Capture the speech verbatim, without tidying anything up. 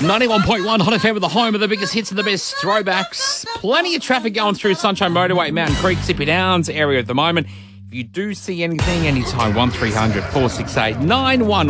ninety-one point one Hot F M with the home of the biggest hits and the best throwbacks. Plenty of traffic going through Sunshine Motorway, Mountain Creek, Zippy Downs area at the moment. If you do see anything anytime, one three hundred four six eight nine one